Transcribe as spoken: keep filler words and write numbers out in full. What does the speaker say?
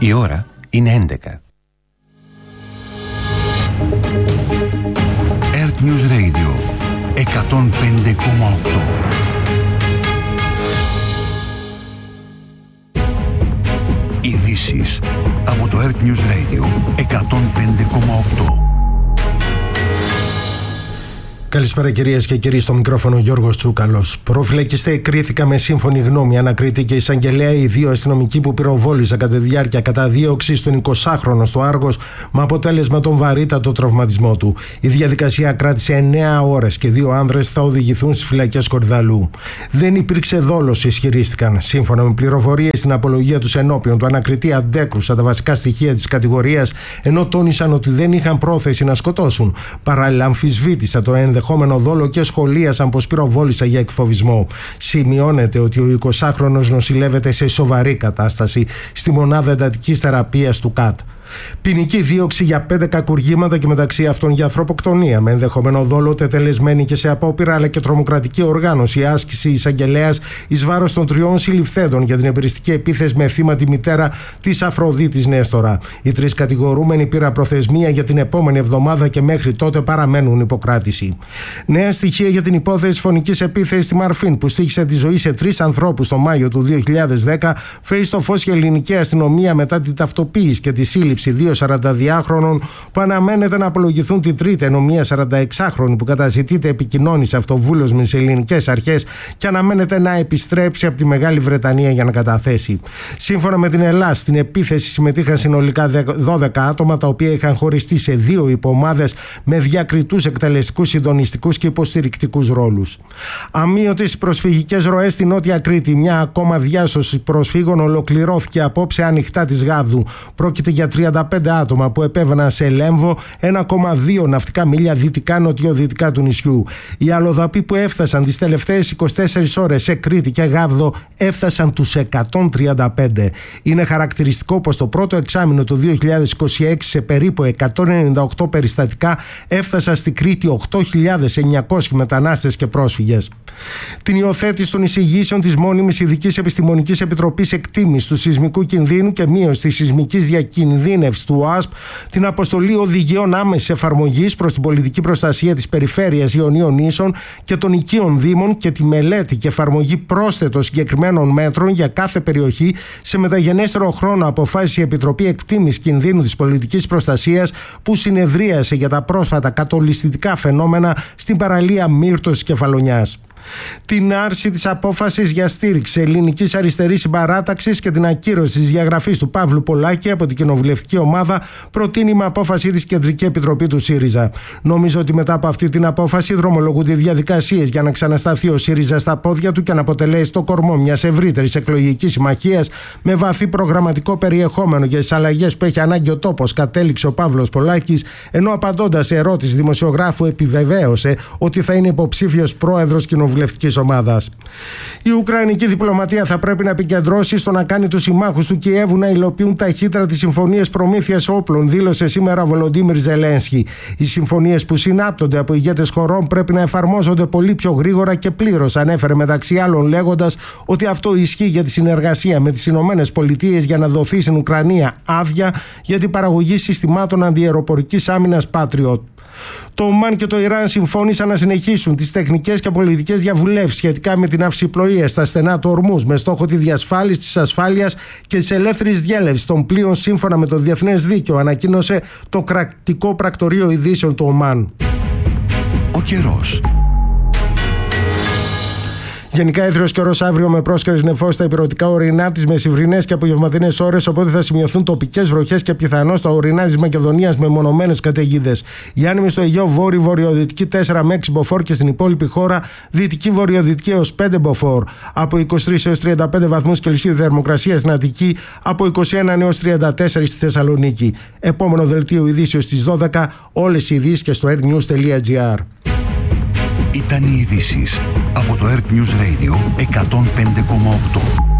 Η ώρα είναι έντεκα. Earth News Radio εκατόν πέντε κόμμα οκτώ. Ειδήσεις από το Earth News Radio εκατόν πέντε κόμμα οκτώ. Καλησπέρα κυρίες και κύριοι, στο μικρόφωνο Γιώργος Τσούκαλος. Προφυλακιστέ κρίθηκαν με σύμφωνη γνώμη ανακρίτη και εισαγγελέα οι δύο αστυνομικοί που πυροβόλησαν κατά τη διάρκεια καταδίωξης τον εικοσάχρονο στο Άργος, με αποτέλεσμα τον βαρύτατο τραυματισμό του. Η διαδικασία κράτησε εννέα ώρες και δύο άνδρες θα οδηγηθούν στις φυλακές Κορυδαλού. Δεν υπήρξε δόλος, ισχυρίστηκαν. Σύμφωνα με πληροφορίες στην απολογία τους ενώπιον του ανακριτή, αντέκρουσαν τα βασικά στοιχεία της κατηγορίας, ενώ τόνισαν ότι δεν είχαν πρόθεση να σκοτώσουν. Παράλληλα, αμφισβήτησαν το ενδεχόμενο δόλο και σχολίασαν πως πυροβόλησαν για εκφοβισμό. Σημειώνεται ότι ο εικοσάχρονος νοσηλεύεται σε σοβαρή κατάσταση στη μονάδα εντατικής θεραπείας του ΚΑΤ. Ποινική δίωξη για πέντε κακουργήματα και μεταξύ αυτών για ανθρωποκτονία, με ενδεχόμενο δόλο, τετελεσμένη και σε απόπειρα αλλά και τρομοκρατική οργάνωση, άσκηση εισαγγελέας εις βάρος των τριών συλληφθέντων για την εμπειριστική επίθεση με θύμα τη μητέρα της Αφροδίτης Νέστορα. Οι τρεις κατηγορούμενοι πήραν προθεσμία για την επόμενη εβδομάδα και μέχρι τότε παραμένουν υποκράτηση. Νέα στοιχεία για την υπόθεση φωνικής επίθεσης στη Μαρφίν, που στοίχησε τη ζωή σε τρεις ανθρώπους το Μάιο του δύο χιλιάδες δέκα, φέρει στο φως η ελληνική αστυνομία μετά την ταυτοποίηση και τη σύλληψη δύο σαρανταδυάχρονων που αναμένεται να απολογηθούν την Τρίτη, ενώ μία σαρανταεξάχρονη που καταζητείται επικοινώνησε αυτοβούλος με τις ελληνικές αρχές και αναμένεται να επιστρέψει από τη Μεγάλη Βρετανία για να καταθέσει. Σύμφωνα με την Ελλάδα, στην επίθεση συμμετείχαν συνολικά δώδεκα άτομα, τα οποία είχαν χωριστεί σε δύο υπομάδες με διακριτούς εκτελεστικούς, συντονιστικούς και υποστηρικτικούς ρόλους. Αμείωτες προσφυγικές ροές στη Νότια Κρήτη. Μια ακόμα διάσωση προσφύγων ολοκληρώθηκε απόψε ανοιχτά της Γάβδου. Πρόκειται για τριάντα πέντε άτομα που επέβαιναν σε Λέμβο, ένα κόμμα δύο ναυτικά μίλια δυτικά-νοτιοδυτικά του νησιού. Οι αλλοδαποί που έφτασαν τις τελευταίες είκοσι τέσσερις ώρες σε Κρήτη και Γάβδο έφτασαν τους εκατόν τριάντα πέντε. Είναι χαρακτηριστικό πως το πρώτο εξάμηνο του δύο χιλιάδες είκοσι έξι σε περίπου εκατόν ενενήντα οκτώ περιστατικά έφτασαν στη Κρήτη οκτώ χιλιάδες εννιακόσιοι μετανάστες και πρόσφυγες. Την υιοθέτηση των εισηγήσεων της μόνιμης ειδικής επιστημονικής επιτροπής εκτίμησης του σεισμικού κινδύνου και μείωση της σεισμικής διακινδύνευσης του ΟΑΣΠ, την αποστολή οδηγιών άμεσης εφαρμογής προς την πολιτική προστασία της περιφέρειας Ιωνίων Νήσων και των οικείων δήμων και τη μελέτη και εφαρμογή πρόσθετων συγκεκριμένων μέτρων για κάθε περιοχή, σε μεταγενέστερο χρόνο αποφάσισε η Επιτροπή Εκτίμησης Κινδύνου της Πολιτικής Προστασίας, που συνεδρίασε για τα πρόσφατα κατολιστικά φαινόμενα στην παραλία Μύρτος της Κεφαλονιάς. Την άρση της απόφασης για στήριξη ελληνικής αριστερής συμπαράταξης και την ακύρωση της διαγραφής του Παύλου Πολάκη από την κοινοβουλευτική ομάδα προτείνει με απόφαση της Κεντρική Επιτροπή του ΣΥΡΙΖΑ. Νομίζω ότι μετά από αυτή την απόφαση δρομολογούνται διαδικασίες για να ξανασταθεί ο ΣΥΡΙΖΑ στα πόδια του και να αποτελέσει το κορμό μιας ευρύτερης εκλογικής συμμαχίας με βαθύ προγραμματικό περιεχόμενο για τις αλλαγές που έχει ανάγκη ο τόπος, κατέληξε ο Παύλος Πολάκης, ενώ απαντώντας σε ερώτηση δημοσιογράφου επιβεβαίωσε ότι θα είναι υποψήφιος πρόεδρος κοινοβουλευτικής ομάδας. Η Ουκρανική διπλωματία θα πρέπει να επικεντρώσει στο να κάνει τους συμμάχους του Κιέβου να υλοποιούν ταχύτερα τις συμφωνίες προμήθειας όπλων, δήλωσε σήμερα ο Βολοντίμιρ Ζελένσκι. Οι συμφωνίες που συνάπτονται από ηγέτες χωρών πρέπει να εφαρμόζονται πολύ πιο γρήγορα και πλήρως, ανέφερε μεταξύ άλλων λέγοντας ότι αυτό ισχύει για τη συνεργασία με τις Ηνωμένες Πολιτείες για να δοθεί στην Ουκρανία άδεια για την παραγωγή συστημάτων αντιαεροπορικής άμυνας Patriot. Το Ομάν και το Ιράν συμφώνησαν να συνεχίσουν τις τεχνικές και πολιτικές διαβουλεύσεις σχετικά με την αυσιπλοεία στα στενά του Ορμούζ, με στόχο τη διασφάλιση της ασφάλειας και της ελεύθερης διέλευσης των πλοίων σύμφωνα με το διεθνές δίκαιο, ανακοίνωσε το κρατικό πρακτορείο ειδήσεων του Ομάν. Ο καιρός. Γενικά έθριος καιρός αύριο με πρόσκαιρες νεφώσεις στα υπηρετικά ορεινά της μεσημβρινές και απογευματινές ώρες, οπότε θα σημειωθούν τοπικές βροχές και πιθανώς στα ορεινά της Μακεδονίας με μονομένες καταιγίδες. Οι άνεμοι στο Αιγαίο βόρειο-βορειοδυτική τέσσερα με έξι μποφόρ και στην υπόλοιπη χώρα δυτική-βορειοδυτική έως πέντε μποφόρ. Από είκοσι τρεις έως τριάντα πέντε βαθμούς Κελσίου θερμοκρασία στην Αττική, από είκοσι ένα έως τριάντα τέσσερα στη Θεσσαλονίκη. Επόμενο δελτίο ειδήσεως στις δώδεκα, όλες οι ειδήσεις και στο airnews τελεία gr. Ήταν οι ειδήσεις από το Earth News Radio εκατόν πέντε κόμμα οκτώ.